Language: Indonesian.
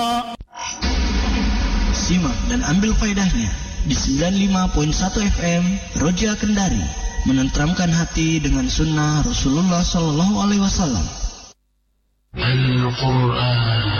Simak dan ambil faedahnya di 95.1 FM Roja Kendari, menenteramkan hati dengan sunnah Rasulullah SAW. Al-Quran